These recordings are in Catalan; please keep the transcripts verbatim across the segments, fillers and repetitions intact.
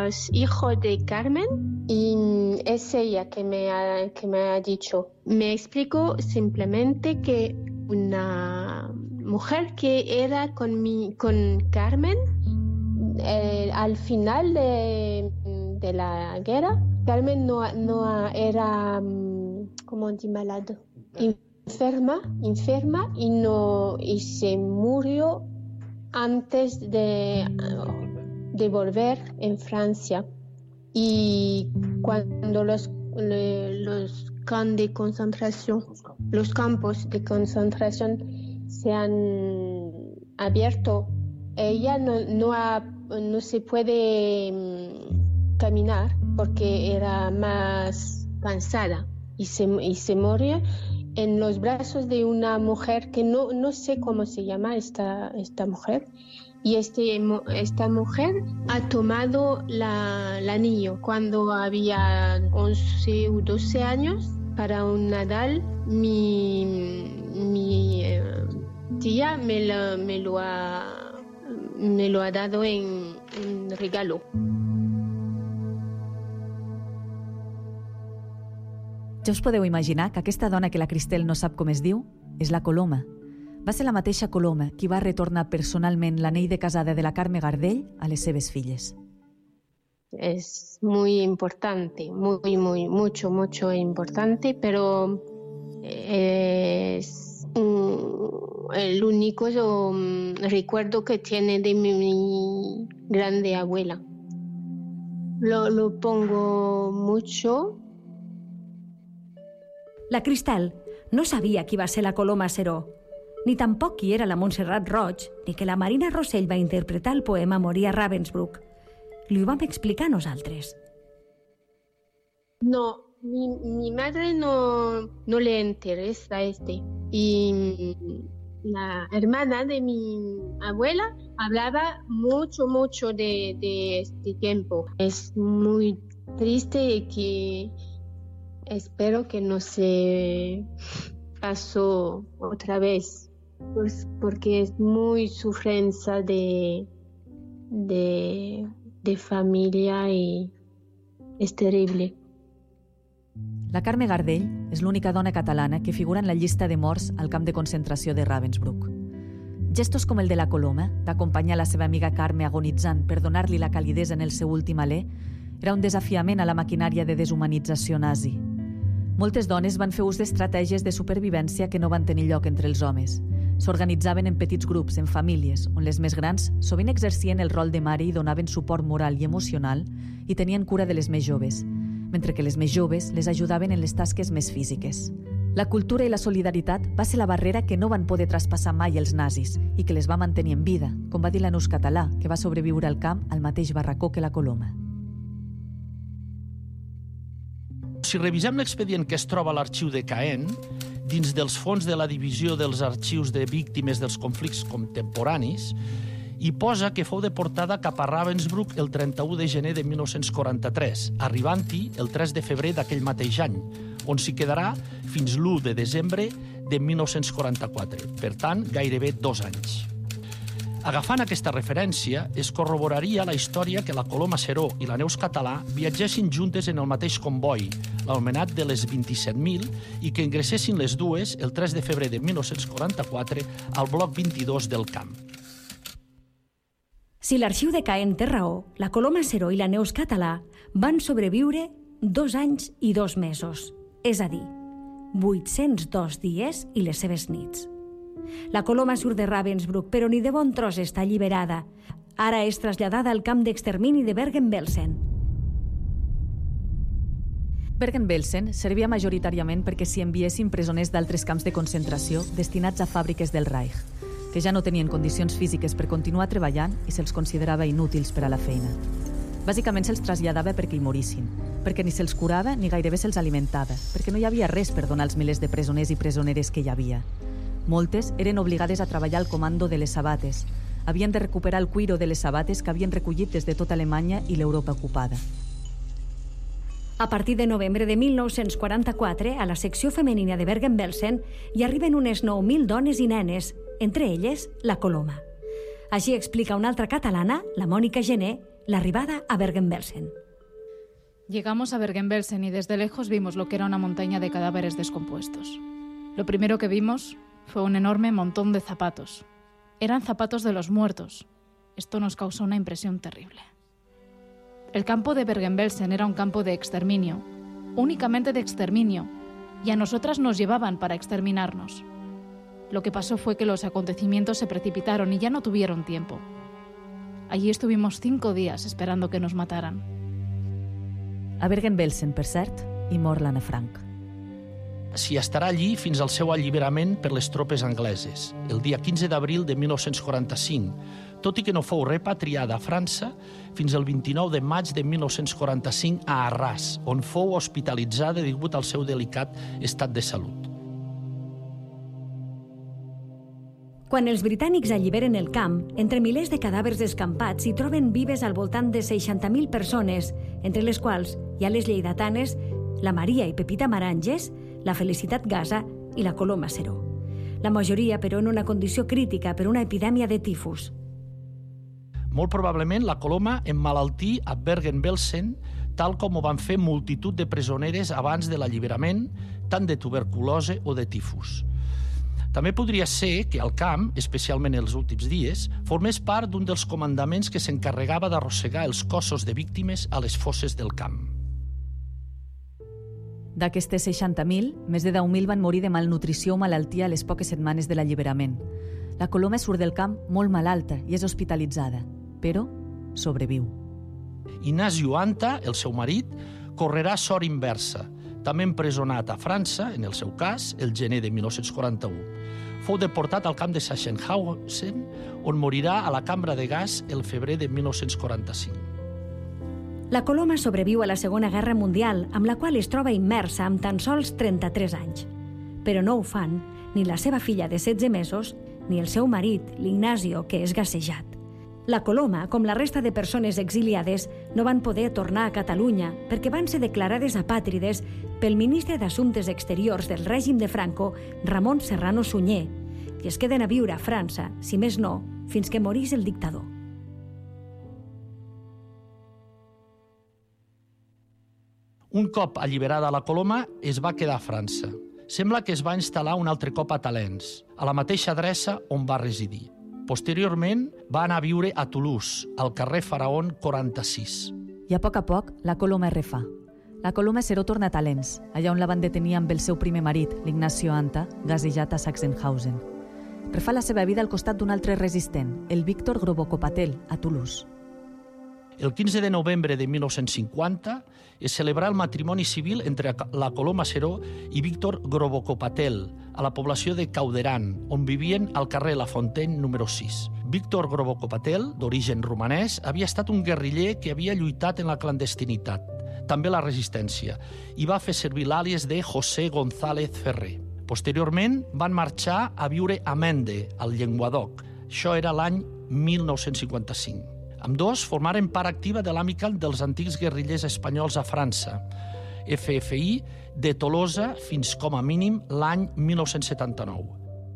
los hijos de Carmen y es ella que me ha, que me ha dicho. Me explico simplemente que una mujer que era con, mi, con Carmen eh, al final de, de la guerra, Carmen no, no era, ¿cómo se llama? Enferma, enferma y, no, y se murió antes de, de volver en Francia. Y cuando los, los campos de concentración, los campos de concentración se han abierto, ella no, no, ha, no se puede um, caminar porque era más cansada y se, y se murió en los brazos de una mujer que no, no sé cómo se llama esta, esta mujer. Y este, esta mujer ha tomado la, la niño cuando había once o doce años para un Nadal. Mi, mi eh, tía me lo, me, lo ha, me lo ha dado en, en regalo. Ja us podeu imaginar que aquesta dona que la Cristel no sap com es diu és la Coloma. Va ser la mateixa Coloma qui va retornar personalment l'anell de casada de la Carme Gardell a les seves filles. Es muy importante, muy, muy, mucho, mucho importante, pero es um, el único um, recuerdo que tiene de mi, mi grande abuela. Lo, lo pongo mucho. La Cristel no sabia qui va ser la Coloma Seró, ni tampoc qui era la Montserrat Roig, ni que la Marina Rossell va interpretar el poema Morir a Ravensbrück. Li ho vam explicar nosaltres. No, mi, mi madre no, no le interesa este. Y la hermana de mi abuela hablaba mucho, mucho de, de este tiempo. Es muy triste que espero que no se pasó otra vez, pues porque es muy sufrencia de, de, de familia y es terrible. La Carme Gardell és l'única dona catalana que figura en la llista de morts al camp de concentració de Ravensbrück. Gestos com el de la Coloma, d'acompanyar la seva amiga Carme agonitzant per donar-li la calidesa en el seu últim alè, era un desafiament a la maquinària de deshumanització nazi. Moltes dones van fer ús d'estratègies de supervivència que no van tenir lloc entre els homes. S'organitzaven en petits grups, en famílies, on les més grans sovint exercien el rol de mare i donaven suport moral i emocional i tenien cura de les més joves, mentre que les més joves les ajudaven en les tasques més físiques. La cultura i la solidaritat va ser la barrera que no van poder traspassar mai els nazis i que les va mantenir en vida, com va dir l'Anús Català, que va sobreviure al camp al mateix barracó que la Coloma. Si revisem l'expedient que es troba a l'arxiu de Caen, dins dels fons de la divisió dels arxius de víctimes dels conflictes contemporanis, hi posa que fou deportada cap a Ravensbrück el trenta-u de gener de mil nou-cents quaranta-tres, arribant-hi el tres de febrer d'aquell mateix any, on s'hi quedarà fins l'u de desembre de mil nou-cents quaranta-quatre, per tant, gairebé dos anys. Agafant aquesta referència, es corroboraria la història que la Coloma Seró i la Neus Català viatgessin juntes en el mateix comboi, l'anomenat de les vint-i-set mil, i que ingressessin les dues el tres de febrer de mil nou-cents quaranta-quatre al bloc vint-i-dos del camp. Si l'arxiu de Caen té raó, la Coloma Seró i la Neus Català van sobreviure dos anys i dos mesos, és a dir, vuit-cents dos dies i les seves nits. La Coloma surt de Ravensbrück, però ni de bon tros està alliberada. Ara és traslladada al camp d'extermini de Bergen-Belsen. Bergen-Belsen servia majoritàriament perquè s'hi enviessin presoners d'altres camps de concentració destinats a fàbriques del Reich, que ja no tenien condicions físiques per continuar treballant i se'ls considerava inútils per a la feina. Bàsicament se'ls traslladava perquè hi morissin, perquè ni se'ls curava ni gairebé se'ls alimentava, perquè no hi havia res per donar als milers de presoners i presoneres que hi havia. Moltes eren obligades a treballar al comando de les sabates. Havien de recuperar el cuiro de les sabates que havien recollit des de tota Alemanya i l'Europa ocupada. A partir de novembre de mil nou-cents quaranta-quatre, a la secció femenina de Bergen-Belsen hi arriben unes nou mil dones i nenes, entre elles la Coloma. Així explica una altra catalana, la Mònica Gené, l'arribada a Bergen-Belsen. Llegamos a Bergen-Belsen y desde lejos vimos lo que era una montaña de cadáveres descompuestos. Lo primero que vimos fue un enorme montón de zapatos. Eran zapatos de los muertos. Esto nos causó una impresión terrible. El campo de Bergen-Belsen era un campo de exterminio, únicamente de exterminio, y a nosotras nos llevaban para exterminarnos. Lo que pasó fue que los acontecimientos se precipitaron y ya no tuvieron tiempo. Allí estuvimos cinco días esperando que nos mataran. A Bergen-Belsen, per cert, hi mor l'Anna Frank. S'hi estarà allí fins al seu alliberament per les tropes angleses, el dia quinze d'abril de mil nou-cents quaranta-cinc, tot i que no fou repatriada a França fins el vint-i-nou de maig de mil nou-cents quaranta-cinc a Arràs, on fou hospitalitzada degut al seu delicat estat de salut. Quan els britànics alliberen el camp, entre milers de cadàvers escampats s'hi troben vives al voltant de seixanta mil persones, entre les quals hi ha les lleidatanes, la Maria i Pepita Maranges, la Felicitat Gasa i la Coloma Seró. La majoria, però, en una condició crítica per una epidèmia de tifus. Molt probablement la Coloma emmalaltí a Bergen-Belsen, tal com ho van fer multitud de presoneres abans de l'alliberament, tant de tuberculose o de tifus. També podria ser que el camp, especialment els últims dies, formés part d'un dels comandaments que s'encarregava d'arrossegar els cossos de víctimes a les fosses del camp. D'aquestes seixanta mil, més de deu mil van morir de malnutrició o malaltia a les poques setmanes de l'alliberament. La Coloma surt del camp molt malalta i és hospitalitzada, però sobreviu. Ignasi Anta, el seu marit, correrà sort inversa, també empresonat a França, en el seu cas, el gener de mil nou-cents quaranta-u. Fou deportat al camp de Sachsenhausen, on morirà a la cambra de gas el febrer de mil nou-cents quaranta-cinc. La Coloma sobreviu a la Segona Guerra Mundial, amb la qual es troba immersa amb tan sols trenta-tres anys. Però no ho fan ni la seva filla de setze mesos, ni el seu marit, l'Ignacio, que és gassejat. La Coloma, com la resta de persones exiliades, no van poder tornar a Catalunya perquè van ser declarades apàtrides pel ministre d'Assumptes Exteriors del règim de Franco, Ramon Serrano Sunyer, i es queden a viure a França, si més no, fins que morís el dictador. Un cop alliberada la Coloma, es va quedar a França. Sembla que es va instal·lar un altre cop a Talens, a la mateixa adreça on va residir. Posteriorment, va anar a viure a Toulouse, al carrer Faraón quaranta-sis. I a poc a poc, la Coloma es refà. La Coloma Seró torna a Talens, allà on la van detenir amb el seu primer marit, l'Ignacio Anta, gasejat a Sachsenhausen. Refà la seva vida al costat d'un altre resistent, el Víctor Grobocopatel, a Toulouse. El quinze de novembre de mil nou-cents cinquanta es celebrà el matrimoni civil entre la Coloma Seró i Víctor Grobocopatel a la població de Cauderan, on vivien al carrer La Fontaine número sis. Víctor Grobocopatel, d'origen romanès, havia estat un guerriller que havia lluitat en la clandestinitat, també la resistència, i va fer servir l'àlies de José González Ferrer. Posteriorment van marxar a viure a Mende, al Llenguadoc. Això era l'any mil nou-cents cinquanta-cinc. Ambdós formaren part activa de l'Amical dels antics guerrillers espanyols a França, F F I, de Tolosa fins com a mínim l'any mil nou-cents setanta-nou.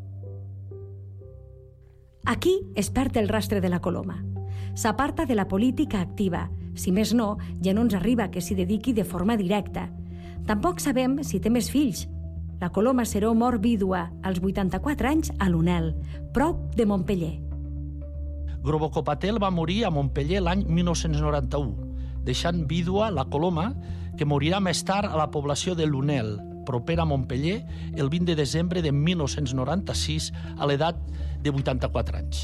Aquí es perd el rastre de la Coloma. S'aparta de la política activa. Si més no, ja no ens arriba que s'hi dediqui de forma directa. Tampoc sabem si té més fills. La Coloma Seró mor vídua als vuitanta-quatre anys a Lunel, prop de Montpeller. Grobocopatel va morir a Montpeller l'any mil nou-cents noranta-u, deixant vídua la Coloma, que morirà més tard a la població de Lunel, propera a Montpeller, el vint de desembre de mil nou-cents noranta-sis, a l'edat de vuitanta-quatre anys.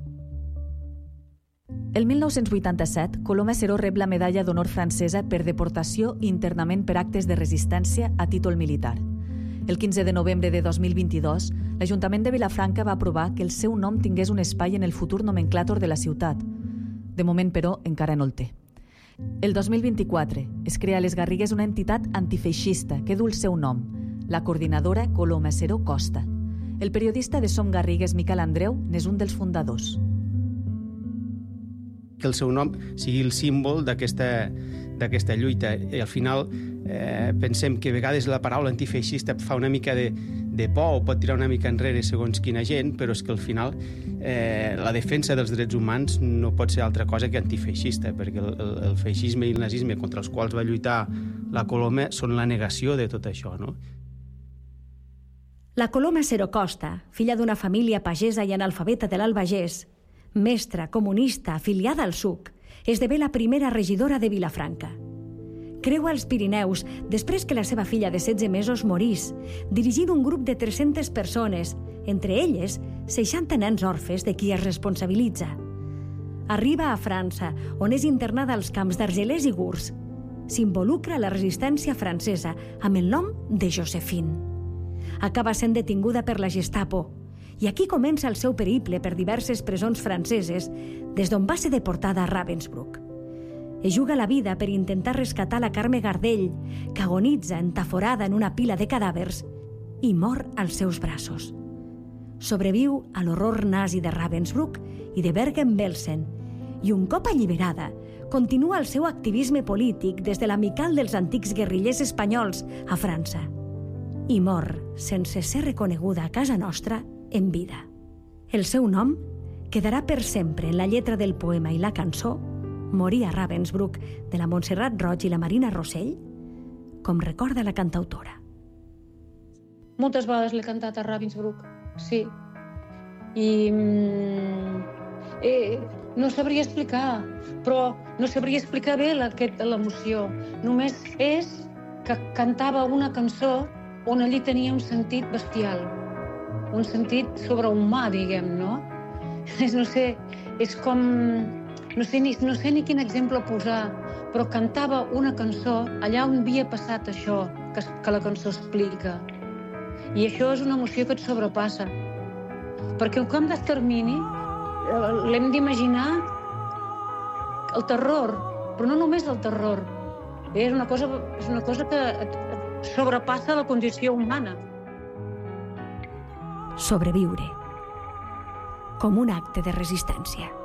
El mil nou-cents vuitanta-set, Coloma Seró rep la medalla d'honor francesa per deportació i internament per actes de resistència a títol militar. El quinze de novembre de dos mil vint-i-dos, l'Ajuntament de Vilafranca va aprovar que el seu nom tingués un espai en el futur nomenclàtor de la ciutat. De moment, però, encara no el té. El dos mil vint-i-quatre es crea a les Garrigues una entitat antifeixista que du el seu nom, la Coordinadora Coloma Seró Costa. El periodista de Som Garrigues, Miquel Andreu, n'és un dels fundadors. Que el seu nom sigui el símbol d'aquesta d'aquesta lluita. I al final eh, pensem que a vegades la paraula antifeixista fa una mica de, de por o pot tirar una mica enrere segons quina gent, però és que al final eh, la defensa dels drets humans no pot ser altra cosa que antifeixista, perquè el, el, el feixisme i el nazisme contra els quals va lluitar la Coloma són la negació de tot això, no? La Coloma Cero Costa, filla d'una família pagesa i analfabeta de l'Albagés, mestra comunista afiliada al S U C, esdevé la primera regidora de Vilafranca. Creua els Pirineus després que la seva filla de setze mesos morís, dirigint un grup de tres-centes persones, entre elles seixanta nens orfes de qui es responsabilitza. Arriba a França, on és internada als camps d'Argelers i Gurs. S'involucra a la resistència francesa amb el nom de Josephine. Acaba sent detinguda per la Gestapo i aquí comença el seu periple per diverses presons franceses des d'on va ser deportada a Ravensbrück. Es juga la vida per intentar rescatar la Carme Gardell, que agonitza entaforada en una pila de cadàvers i mor als seus braços. Sobreviu a l'horror nazi de Ravensbrück i de Bergen-Belsen i un cop alliberada continua el seu activisme polític des de l'amical dels antics guerrillers espanyols a França i mor sense ser reconeguda a casa nostra en vida. El seu nom quedarà per sempre en la lletra del poema i la cançó Morir a Ravensbrück de la Montserrat Roig i la Marina Rossell, com recorda la cantautora. Moltes vegades l'he cantat a Ravensbrück, sí. I eh, no sabria explicar, però no sabria explicar bé l'emoció. Només és que cantava una cançó on allí tenia un sentit bestial, un sentit sobrehumà, diguem, no? No sé, és com... No sé, ni, no sé ni quin exemple posar, però cantava una cançó allà on havia passat això que, que la cançó explica. I això és una emoció que et sobrepassa. Perquè un camp d'extermini l'hem d'imaginar el terror, però no només el terror. És una cosa, és una cosa que sobrepassa la condició humana. Sobreviure com un acte de resistència.